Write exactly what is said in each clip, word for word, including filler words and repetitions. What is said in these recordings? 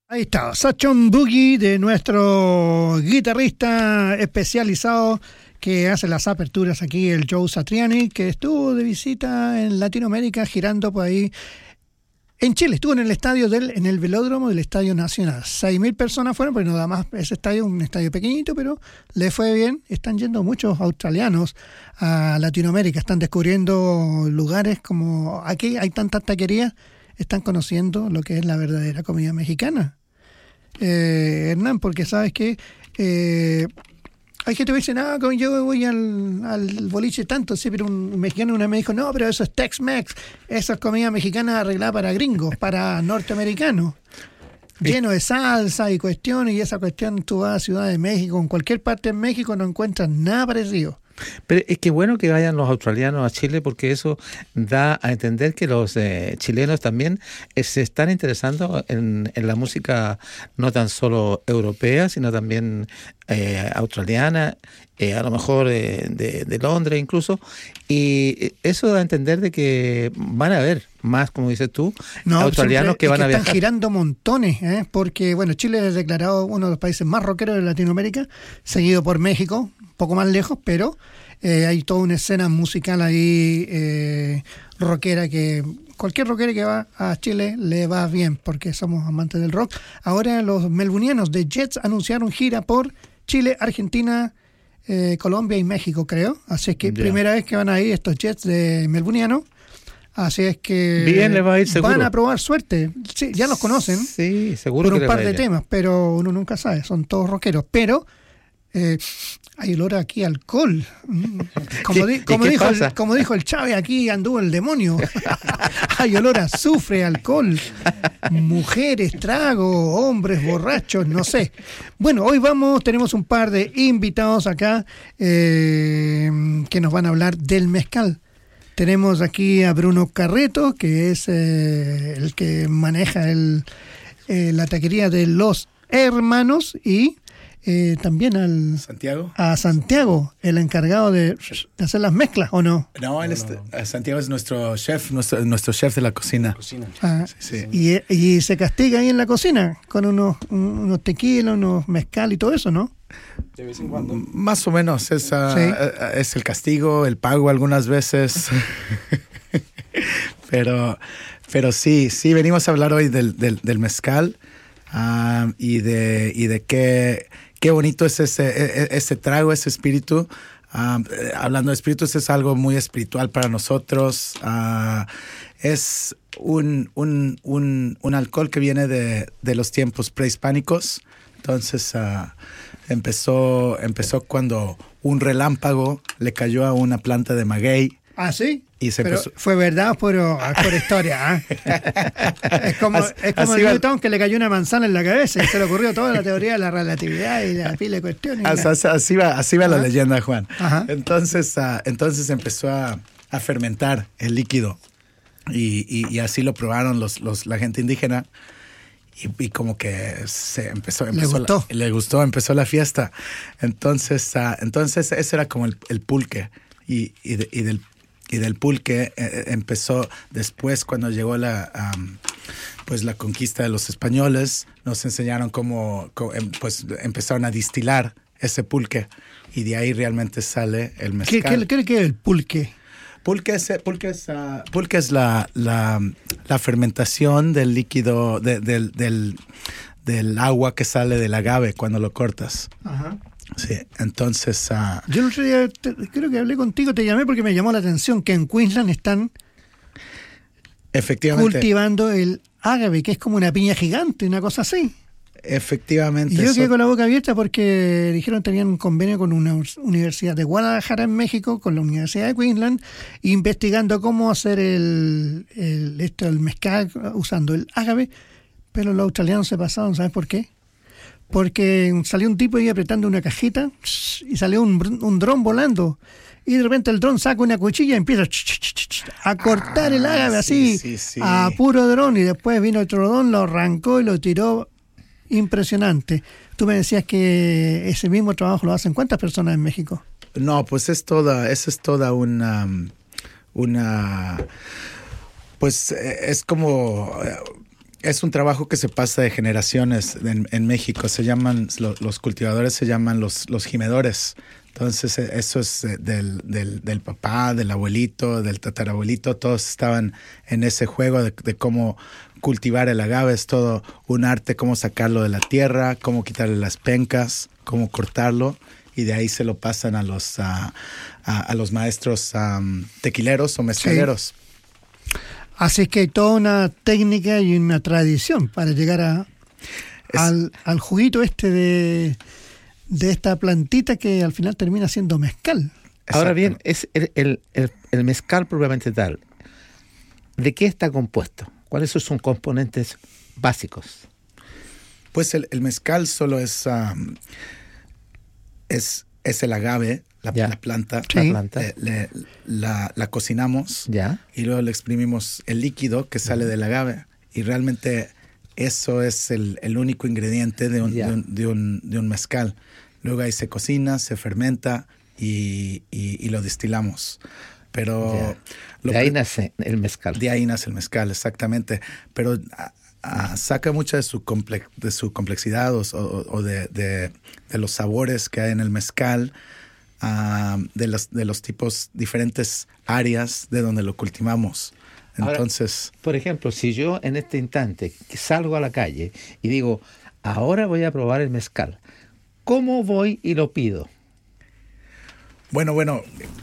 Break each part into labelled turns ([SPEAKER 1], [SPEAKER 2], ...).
[SPEAKER 1] Ahí está, Sachon Boogie, de nuestro guitarrista especializado que hace las aperturas aquí, el Joe Satriani, que estuvo de visita en Latinoamérica girando por ahí. En Chile, estuvo en el estadio del, en el velódromo del Estadio Nacional. seis mil personas fueron, pero nada más ese estadio, un estadio pequeñito, pero le fue bien. Están yendo muchos australianos a Latinoamérica, están descubriendo lugares como aquí hay tantas taquerías, están conociendo lo que es la verdadera comida mexicana. Eh, Hernán, porque sabes que eh, hay gente que dice, no, como yo voy al, al boliche tanto, sí, pero un mexicano una vez me dijo, no, pero eso es Tex-Mex, eso es comida mexicana arreglada para gringos, para norteamericanos, lleno de salsa y cuestiones, y esa cuestión tú vas a Ciudad de México, en cualquier parte de México no encuentras nada parecido.
[SPEAKER 2] Pero es que bueno que vayan los australianos a Chile, porque eso da a entender que los eh, chilenos también eh, se están interesando en, en la música no tan solo europea, sino también eh, australiana, eh, a lo mejor eh, de, de Londres incluso, y eso da a entender de que van a haber más, como dices tú, no, australianos que van
[SPEAKER 1] que
[SPEAKER 2] a viajar.
[SPEAKER 1] Están girando montones, ¿eh? Porque bueno, Chile es declarado uno de los países más rockeros de Latinoamérica, seguido por México, poco más lejos, pero eh, hay toda una escena musical ahí eh, rockera que cualquier rockero que va a Chile le va bien porque somos amantes del rock. Ahora los melbournianos de Jets anunciaron gira por Chile, Argentina, eh, Colombia y México, creo. Así es que yeah. primera vez que van a ir estos Jets de melbournianos. Así es que
[SPEAKER 2] bien, les va a ir seguro.
[SPEAKER 1] Van a probar suerte. Sí, ya los conocen.
[SPEAKER 2] Sí, seguro
[SPEAKER 1] por
[SPEAKER 2] que
[SPEAKER 1] un par
[SPEAKER 2] les va
[SPEAKER 1] de temas, pero uno nunca sabe. Son todos rockeros. Pero eh, hay olor aquí a alcohol. Como, di, como, dijo el, como dijo el Chávez, aquí anduvo el demonio. Hay olor a azufre, alcohol, mujeres, trago, hombres borrachos, no sé. Bueno, hoy vamos, tenemos un par de invitados acá eh, que nos van a hablar del mezcal. Tenemos aquí a Bruno Carreto, que es eh, el que maneja el, eh, la taquería de Los Hermanos, y eh, también al
[SPEAKER 3] Santiago.
[SPEAKER 1] A Santiago, el encargado de, de hacer las mezclas, ¿o no?
[SPEAKER 3] No, él es, Santiago es nuestro chef, nuestro, nuestro chef de la cocina.
[SPEAKER 4] cocina.
[SPEAKER 1] Ah,
[SPEAKER 3] sí, sí.
[SPEAKER 1] Y, y se castiga ahí en la cocina con unos, unos tequilas, unos mezcal y todo eso, ¿no?
[SPEAKER 4] De vez en cuando.
[SPEAKER 3] Más o menos, es, uh, sí. es el castigo, el pago algunas veces. pero, pero sí, sí, venimos a hablar hoy del, del, del mezcal uh, y de, y de qué, qué bonito es ese, ese trago, ese espíritu. Uh, hablando de espíritus, es algo muy espiritual para nosotros. Uh, es un, un, un, un alcohol que viene de, de los tiempos prehispánicos. Entonces, uh, empezó, empezó cuando un relámpago le cayó a una planta de maguey.
[SPEAKER 1] ¿Ah, sí?
[SPEAKER 3] Y se
[SPEAKER 1] pero
[SPEAKER 3] empezó...
[SPEAKER 1] fue verdad, pero por historia. ¿eh? Es como,
[SPEAKER 3] As,
[SPEAKER 1] es como el Newton que le cayó una manzana en la cabeza y se le ocurrió toda la teoría de la relatividad y la pila de cuestiones.
[SPEAKER 3] As, as, así va, así va la leyenda, Juan.
[SPEAKER 1] Ajá.
[SPEAKER 3] Entonces, uh, entonces empezó a, a fermentar el líquido y, y, y así lo probaron los, los, la gente indígena. Y, y como que se empezó, empezó
[SPEAKER 1] le gustó,
[SPEAKER 3] la, le gustó, empezó la fiesta. Entonces, uh, entonces ese era como el, el pulque y, y, de, y del y del pulque eh, empezó después cuando llegó la um, pues la conquista de los españoles. Nos enseñaron cómo, cómo pues empezaron a distilar ese pulque y de ahí realmente sale el mezcal.
[SPEAKER 1] ¿Qué, qué, qué es el pulque?
[SPEAKER 3] Pulque es, pulque es, uh, pulque es la, la, la fermentación del líquido, de, del, del, del agua que sale del agave cuando lo cortas.
[SPEAKER 1] Ajá.
[SPEAKER 3] Sí, entonces... Uh,
[SPEAKER 1] Yo el otro día, te, creo que hablé contigo, te llamé porque me llamó la atención que en Queensland están
[SPEAKER 3] efectivamente
[SPEAKER 1] cultivando el agave, que es como una piña gigante, una cosa así.
[SPEAKER 3] Efectivamente.
[SPEAKER 1] Y yo
[SPEAKER 3] eso...
[SPEAKER 1] quedé con la boca abierta porque dijeron que tenían un convenio con una universidad de Guadalajara en México, con la Universidad de Queensland, investigando cómo hacer el, el, esto, el mezcal usando el agave, pero los australianos se pasaron, ¿sabes por qué? Porque salió un tipo ahí apretando una cajita y salió un, un dron volando. Y de repente el dron saca una cuchilla y empieza a cortar ah, el agave así,
[SPEAKER 3] sí, sí, sí.
[SPEAKER 1] a puro dron. Y después vino otro dron, lo arrancó y lo tiró. Impresionante. Tú me decías que ese mismo trabajo lo hacen ¿cuántas personas en México?
[SPEAKER 3] No, pues es toda, eso es toda una, una, pues es como, es un trabajo que se pasa de generaciones en, en México. Se llaman, lo, los cultivadores se llaman los, los jimedores. Entonces eso es del, del, del papá, del abuelito, del tatarabuelito. Todos estaban en ese juego de, de cómo cultivar el agave. Es todo un arte, cómo sacarlo de la tierra, cómo quitarle las pencas, cómo cortarlo. Y de ahí se lo pasan a los, a, a, a los maestros um, tequileros o mezcaleros.
[SPEAKER 1] Sí. Así que hay toda una técnica y una tradición para llegar a, es, al, al juguito este de, de esta plantita que al final termina siendo mezcal.
[SPEAKER 2] Ahora bien, es el, el, el, el mezcal propiamente tal. ¿De qué está compuesto? ¿Cuáles son sus componentes básicos?
[SPEAKER 3] Pues el, el mezcal solo es, um, es, es el agave. La, la planta,
[SPEAKER 2] sí. la, planta.
[SPEAKER 3] Le, le, la, la cocinamos
[SPEAKER 2] ya.
[SPEAKER 3] Y luego le exprimimos el líquido que sale uh-huh. del agave. Y realmente eso es el, el único ingrediente de un, de, un, de, un, de un mezcal. Luego ahí se cocina, se fermenta y, y, y lo destilamos. Pero
[SPEAKER 2] lo de ahí pre- nace el mezcal.
[SPEAKER 3] De ahí nace el mezcal, exactamente. Pero a, a, saca mucha de su, comple- de su complexidad o, o, o de, de, de los sabores que hay en el mezcal. Uh, de, los, de los tipos diferentes áreas de donde lo cultivamos. Entonces,
[SPEAKER 2] ahora, por ejemplo, si yo en este instante salgo a la calle y digo, ahora voy a probar el mezcal, ¿cómo voy y lo pido?
[SPEAKER 3] Bueno, bueno.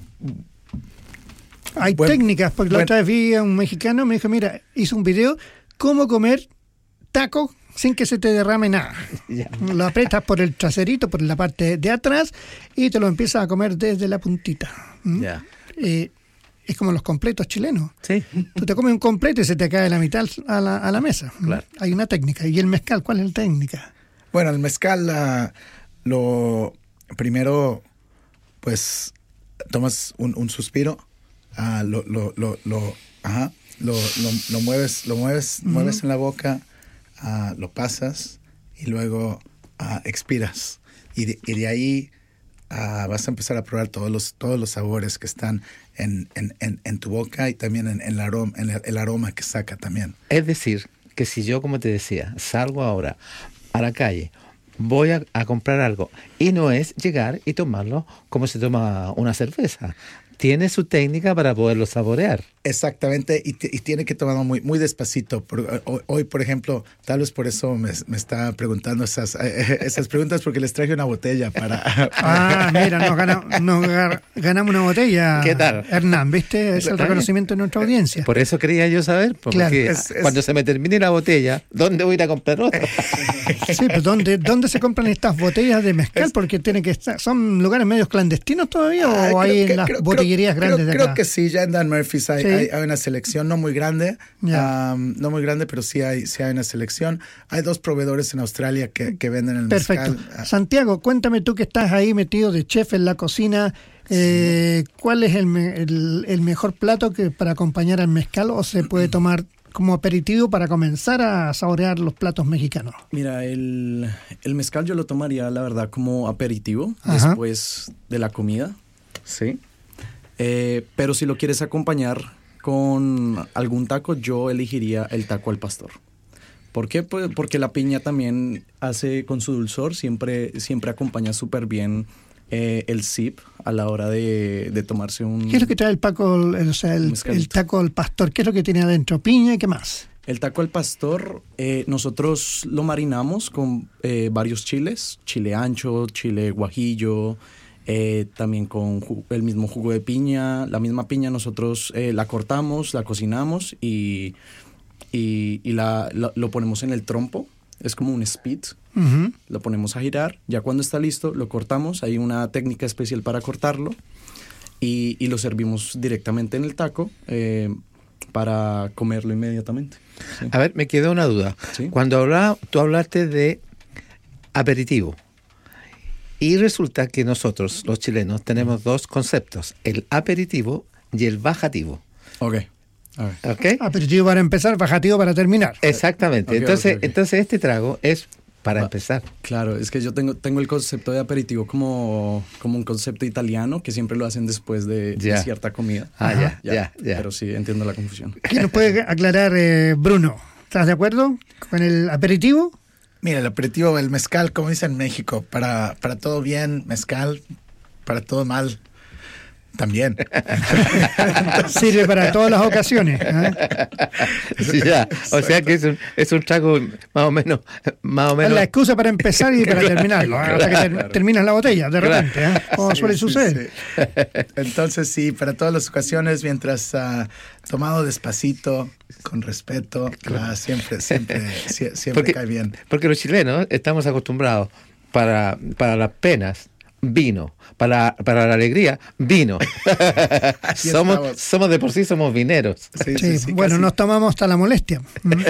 [SPEAKER 1] Hay
[SPEAKER 3] bueno,
[SPEAKER 1] técnicas, porque
[SPEAKER 3] bueno,
[SPEAKER 1] la otra vez vi a un mexicano, me dijo, mira, hizo un video, cómo comer taco sin que se te derrame nada. Yeah. Lo aprietas por el traserito, por la parte de atrás, y te lo empiezas a comer desde la puntita. ¿Mm?
[SPEAKER 2] Yeah.
[SPEAKER 1] Eh, es como los completos chilenos.
[SPEAKER 2] Sí.
[SPEAKER 1] Tú te comes un completo y se te cae la mitad a la, a la mesa.
[SPEAKER 2] Claro.
[SPEAKER 1] Hay una técnica. ¿Y el mezcal? ¿Cuál es la técnica?
[SPEAKER 3] Bueno, el mezcal, uh, lo primero, pues, tomas un, un suspiro, uh, lo, lo, lo, lo, ajá, lo, lo, lo mueves, lo mueves, uh-huh. mueves en la boca. Uh, lo pasas y luego uh, expiras y de, y de ahí uh, vas a empezar a probar todos los todos los sabores que están en, en, en, en tu boca y también en, en, el aroma, en el, el aroma que saca también.
[SPEAKER 2] Es decir, que si yo, como te decía, salgo ahora a la calle, voy a, a comprar algo y no es llegar y tomarlo como se toma una cerveza. Tiene su técnica para poderlo saborear.
[SPEAKER 3] Exactamente, y, t- y tiene que tomarlo muy, muy despacito. Por, hoy, hoy, por ejemplo, tal vez por eso me, me está preguntando esas, eh, esas preguntas, porque les traje una botella para...
[SPEAKER 1] Ah, mira, nos, gana, nos ganamos una botella.
[SPEAKER 2] ¿Qué tal?
[SPEAKER 1] Hernán, ¿viste? Es el reconocimiento de nuestra audiencia.
[SPEAKER 2] Por eso quería yo saber, porque
[SPEAKER 1] claro.
[SPEAKER 3] es, es...
[SPEAKER 2] cuando se me termine la botella, ¿dónde voy a ir a comprar otra?
[SPEAKER 1] Sí, pero ¿dónde, ¿dónde se compran estas botellas de mezcal? Es... Porque tiene que estar, ¿son lugares medios clandestinos todavía ah, o hay en las creo, botillerías
[SPEAKER 3] creo,
[SPEAKER 1] grandes
[SPEAKER 3] creo,
[SPEAKER 1] de acá?
[SPEAKER 3] Creo que sí, ya en Dan Murphy's hay, sí. hay, hay una selección, no muy grande, yeah. um, no muy grande, pero sí hay, sí hay una selección. Hay dos proveedores en Australia que, que venden el
[SPEAKER 1] Perfecto.
[SPEAKER 3] mezcal. Perfecto.
[SPEAKER 1] Santiago, cuéntame tú que estás ahí metido de chef en la cocina, eh, sí. ¿cuál es el, el, el mejor plato que para acompañar al mezcal o se puede tomar como aperitivo para comenzar a saborear los platos mexicanos?
[SPEAKER 4] Mira, el, el mezcal yo lo tomaría, la verdad, como aperitivo. Ajá. Después de la comida, ¿sí? Eh, pero si lo quieres acompañar con algún taco, yo elegiría el taco al pastor. ¿Por qué? Pues porque la piña también hace, con su dulzor, siempre, siempre acompaña súper bien eh, el sip a la hora de, de tomarse un...
[SPEAKER 1] ¿Qué es lo que trae el, paco, el, o sea, el, el taco al pastor? ¿Qué es lo que tiene adentro? ¿Piña y qué más?
[SPEAKER 4] El taco al pastor, eh, nosotros lo marinamos con eh, varios chiles, chile ancho, chile guajillo, eh, también con ju- el mismo jugo de piña. La misma piña nosotros eh, la cortamos, la cocinamos y, y, y la, la, lo ponemos en el trompo. Es como un spit. Uh-huh. Lo ponemos a girar. Ya cuando está listo, lo cortamos. Hay una técnica especial para cortarlo. Y, y lo servimos directamente en el taco eh, para comerlo inmediatamente. Sí.
[SPEAKER 2] A ver, me quedó una duda. ¿Sí? Cuando habla, tú hablaste de aperitivo. Y resulta que nosotros, los chilenos, tenemos dos conceptos. El aperitivo y el bajativo.
[SPEAKER 4] Ok.
[SPEAKER 2] Okay.
[SPEAKER 1] Aperitivo para empezar, bajativo para terminar.
[SPEAKER 2] Exactamente. Okay, entonces, okay, okay. entonces este trago es para ah, empezar.
[SPEAKER 4] Claro, es que yo tengo, tengo el concepto de aperitivo como, como un concepto italiano que siempre lo hacen después de, de cierta comida.
[SPEAKER 2] Ah, ya, ya, ya, ya.
[SPEAKER 4] Pero sí, entiendo la confusión.
[SPEAKER 1] ¿Qué nos puede aclarar, eh, Bruno? ¿Estás de acuerdo con el aperitivo?
[SPEAKER 3] Mira, el aperitivo, el mezcal, como dicen en México, para, para todo bien, mezcal, para todo mal, también.
[SPEAKER 1] Sirve para todas las ocasiones. ¿eh?
[SPEAKER 2] Sí, ya. O sea que es un, es un trago más o menos... Más o menos...
[SPEAKER 1] Es la excusa para empezar y para terminarlo, ¿eh? Hasta que ter-
[SPEAKER 3] Claro.
[SPEAKER 1] terminas la botella, de repente, ¿eh? Como
[SPEAKER 3] Sí,
[SPEAKER 1] suele
[SPEAKER 3] sí,
[SPEAKER 1] suceder.
[SPEAKER 3] sí. Entonces, sí, para todas las ocasiones, mientras uh, tomado despacito, con respeto, uh, siempre, siempre, sie- siempre
[SPEAKER 2] Porque,
[SPEAKER 3] cae bien.
[SPEAKER 2] porque los chilenos estamos acostumbrados para, para las penas, vino. Para, para la alegría, vino. somos,
[SPEAKER 3] estamos.
[SPEAKER 2] somos de por sí, somos vineros.
[SPEAKER 3] Sí,
[SPEAKER 1] Sí,
[SPEAKER 3] sí, sí,
[SPEAKER 1] bueno,
[SPEAKER 3] casi.
[SPEAKER 1] nos tomamos hasta la molestia. ¿Mm?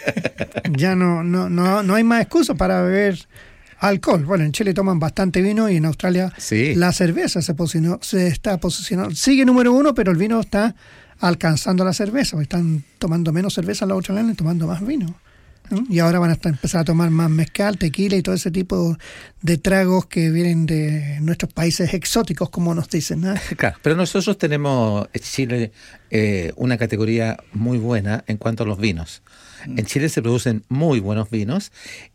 [SPEAKER 1] Ya no, no, no, no hay más excusa para beber alcohol. Bueno, en Chile toman bastante vino y en Australia
[SPEAKER 2] Sí.
[SPEAKER 1] la cerveza se, posicionó, se está posicionando. Sigue número uno, pero el vino está alcanzando la cerveza. Están tomando menos cerveza los australianos y tomando más vino. ¿Mm? Y ahora van a estar- empezar a tomar más mezcal, tequila y todo ese tipo de tragos que vienen de nuestros países exóticos, como nos dicen, ¿no?
[SPEAKER 2] Claro, pero nosotros tenemos en Chile eh, una categoría muy buena en cuanto a los vinos. En Chile se producen muy buenos vinos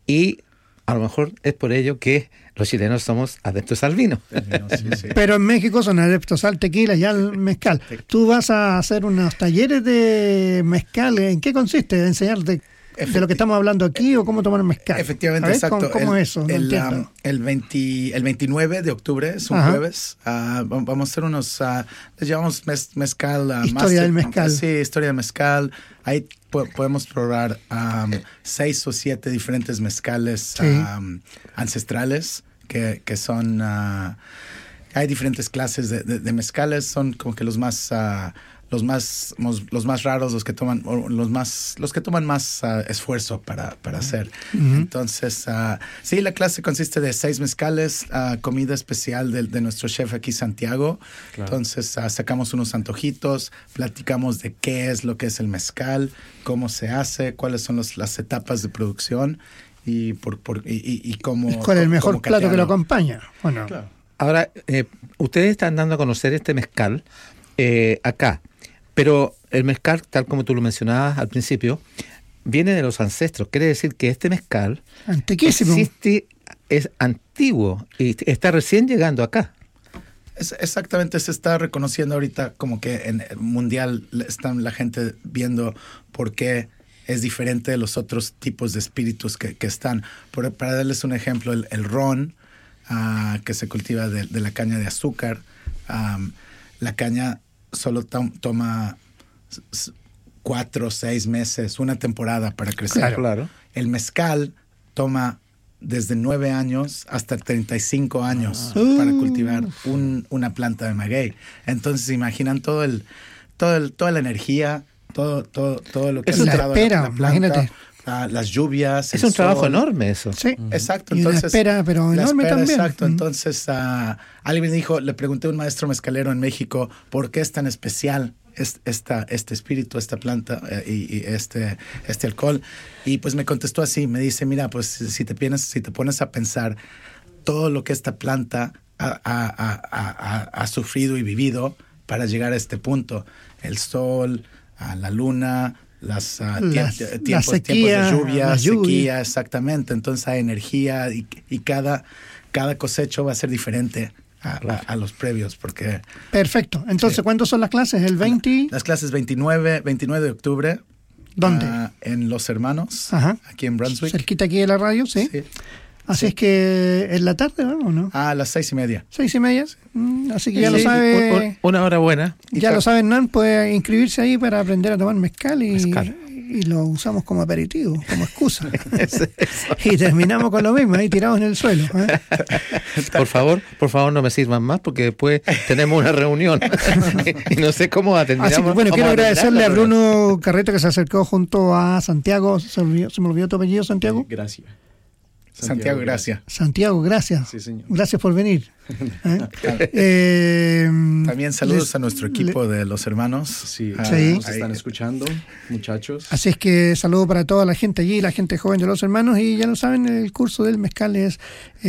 [SPEAKER 2] y a lo mejor es por ello que los chilenos somos adeptos al vino.
[SPEAKER 3] Sí, sí.
[SPEAKER 1] Pero en México son adeptos al tequila y al mezcal. Tú vas a hacer unos talleres de mezcal. ¿En qué consiste? ¿Enseñar de, de lo que estamos hablando aquí o cómo tomar mezcal?
[SPEAKER 3] Efectivamente,
[SPEAKER 1] A ver,
[SPEAKER 3] exacto.
[SPEAKER 1] ¿Cómo, cómo
[SPEAKER 3] el,
[SPEAKER 1] es eso? No
[SPEAKER 3] el,
[SPEAKER 1] entiendo.
[SPEAKER 3] um, el, veinte, el veintinueve de octubre, es un
[SPEAKER 1] Ajá.
[SPEAKER 3] jueves, uh, vamos a hacer unos, uh, les llamamos mez, mezcal. Uh,
[SPEAKER 1] Historia del mezcal.
[SPEAKER 3] Sí, historia del mezcal. Ahí po- podemos probar um, seis o siete diferentes mezcales
[SPEAKER 1] Sí.
[SPEAKER 3] um, ancestrales que, que son... Uh, hay diferentes clases de, de, de mezcales, son como que los más... Uh, los más mos- los más raros, los que toman o los más los que toman más uh, esfuerzo para, para hacer.
[SPEAKER 1] Ujú.
[SPEAKER 3] Entonces, uh, sí, la clase consiste de seis mezcales, uh, comida especial de, de nuestro chef aquí, Santiago.
[SPEAKER 4] Claro.
[SPEAKER 3] Entonces, uh, sacamos unos antojitos, platicamos de qué es lo que es el mezcal, cómo se hace, cuáles son los, las etapas de producción y por, por y, y, y cómo...
[SPEAKER 1] ¿Cuál es el
[SPEAKER 3] cómo-
[SPEAKER 1] mejor
[SPEAKER 3] cómo
[SPEAKER 1] plato que lo
[SPEAKER 3] catearlo.
[SPEAKER 1] acompaña? Bueno,
[SPEAKER 3] Claro.
[SPEAKER 2] Ahora, eh, ustedes están dando a conocer este mezcal eh, acá, pero el mezcal, tal como tú lo mencionabas al principio, viene de los ancestros. Quiere decir que este mezcal
[SPEAKER 1] antiquísimo.
[SPEAKER 2] existe, es antiguo y está recién llegando acá.
[SPEAKER 3] Es, exactamente, se está reconociendo ahorita como que en el mundial están la gente viendo por qué es diferente de los otros tipos de espíritus que, que están. Por, para darles un ejemplo, el, el ron, uh, que se cultiva de, de la caña de azúcar, um, la caña solo tom, toma s- cuatro o seis meses, una temporada para crecer.
[SPEAKER 1] Claro.
[SPEAKER 2] Claro.
[SPEAKER 3] El mezcal toma desde nueve años hasta treinta y cinco años
[SPEAKER 1] Ah.
[SPEAKER 3] para cultivar un, una planta de maguey. Entonces, ¿se imaginan todo el, todo el, toda la energía, todo, todo, todo lo que
[SPEAKER 1] Es
[SPEAKER 3] ha
[SPEAKER 1] la
[SPEAKER 3] entrado
[SPEAKER 1] espera,
[SPEAKER 3] la, la planta,
[SPEAKER 1] imagínate.
[SPEAKER 3] ah, las lluvias,
[SPEAKER 2] Es
[SPEAKER 3] el
[SPEAKER 2] un trabajo
[SPEAKER 3] sol.
[SPEAKER 2] enorme eso.
[SPEAKER 1] Sí.
[SPEAKER 3] Exacto,
[SPEAKER 1] Y una
[SPEAKER 3] entonces
[SPEAKER 1] espera, pero
[SPEAKER 3] la
[SPEAKER 1] enorme
[SPEAKER 3] espera,
[SPEAKER 1] también.
[SPEAKER 3] Exacto,
[SPEAKER 1] Mm.
[SPEAKER 3] entonces uh, alguien me dijo, le pregunté a un maestro mezcalero en México, ¿por qué es tan especial es- esta, este espíritu, esta planta eh, y, y este, este alcohol? Y pues me contestó así, me dice, mira, pues si te pones, si te pones a pensar todo lo que esta planta ha, ha- ha- ha- ha- ha sufrido y vivido para llegar a este punto, el sol, a la luna, las, uh, tie-
[SPEAKER 1] Las-
[SPEAKER 3] tie-
[SPEAKER 1] la
[SPEAKER 3] tiempos,
[SPEAKER 1] sequía,
[SPEAKER 3] tiempos de lluvia,
[SPEAKER 1] la lluvia.
[SPEAKER 3] sequía, exactamente. Entonces hay energía y, y cada, cada cosecho va a ser diferente a, a- a los previos, porque
[SPEAKER 1] Perfecto. Entonces,
[SPEAKER 3] Sí.
[SPEAKER 1] ¿cuándo son las clases? ¿El veinte?
[SPEAKER 3] las clases veintinueve, veintinueve de octubre.
[SPEAKER 1] ¿Dónde?
[SPEAKER 3] ah, en Los Hermanos,
[SPEAKER 1] Ajá.
[SPEAKER 3] aquí en Brunswick.
[SPEAKER 1] Cerquita aquí de la radio, ¿sí?
[SPEAKER 3] Sí.
[SPEAKER 1] Así
[SPEAKER 3] Sí.
[SPEAKER 1] es que en la tarde, ¿no? ¿O no?
[SPEAKER 3] A las seis y media.
[SPEAKER 1] Seis y media. Mm, Así que ya lo
[SPEAKER 2] Sí,
[SPEAKER 1] sabe.
[SPEAKER 2] un- un- una hora buena.
[SPEAKER 1] Ya lo saben, Nan, puede inscribirse ahí para aprender a tomar mezcal y,
[SPEAKER 2] Mezcal.
[SPEAKER 1] y lo usamos como aperitivo, como excusa. Y terminamos con lo mismo, ahí tirados en el suelo. ¿eh?
[SPEAKER 2] Por favor, por favor no me sirvan más porque después tenemos una reunión y no sé cómo atendemos.
[SPEAKER 1] Así que bueno, quiero agradecerle a Bruno Carreto que se acercó junto a Santiago. ¿Se, olvidó- se me olvidó tu apellido, Santiago?
[SPEAKER 4] Gracias.
[SPEAKER 3] Santiago, gracias.
[SPEAKER 1] Santiago, gracias.
[SPEAKER 4] Sí, señor.
[SPEAKER 1] Gracias por venir. ¿eh? Eh,
[SPEAKER 3] También saludos
[SPEAKER 1] les-
[SPEAKER 3] a nuestro equipo de Los Hermanos.
[SPEAKER 4] Sí,
[SPEAKER 3] Ah,
[SPEAKER 1] Sí.
[SPEAKER 4] nos
[SPEAKER 3] ahí-
[SPEAKER 4] están escuchando, muchachos.
[SPEAKER 1] Así es que saludo para toda la gente allí, la gente joven de Los Hermanos, y ya lo saben, el curso del mezcal es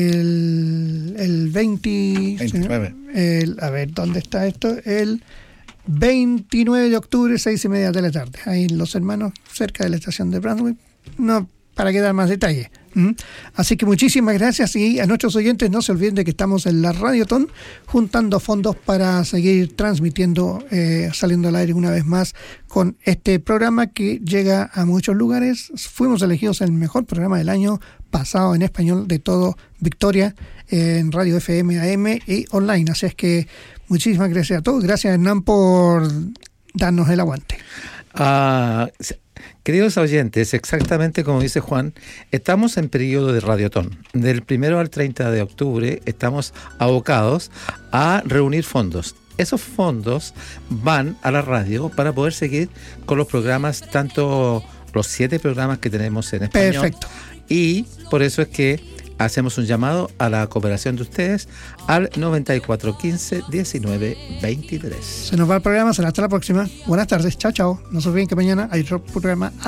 [SPEAKER 1] el, el veinte...
[SPEAKER 3] veintinueve.
[SPEAKER 1] el- a ver, ¿dónde está esto? El veintinueve de octubre, seis y media de la tarde. Ahí Los Hermanos, cerca de la estación de Brunswick. No, para que dar más detalles. ¿Mm? Así que muchísimas gracias, y a nuestros oyentes no se olviden de que estamos en la Radiotón juntando fondos para seguir transmitiendo, eh, saliendo al aire una vez más con este programa que llega a muchos lugares. Fuimos elegidos el mejor programa del año pasado en español de todo Victoria, eh, en Radio F M, A M y online. Así es que muchísimas gracias a todos. Gracias, Hernán, por darnos el aguante.
[SPEAKER 2] Ah... Uh, Queridos oyentes, exactamente como dice Juan, estamos en periodo de Radiotón. Del primero al treinta de octubre estamos abocados a reunir fondos. Esos fondos van a la radio para poder seguir con los programas, tanto los siete programas que tenemos en español.
[SPEAKER 1] Perfecto.
[SPEAKER 2] Y por eso es que hacemos un llamado a la cooperación de ustedes al noventa y cuatro quince diecinueve veintitrés.
[SPEAKER 1] Se nos va el programa, será hasta la próxima. Buenas tardes, chao, chao. No se olviden que mañana hay otro programa a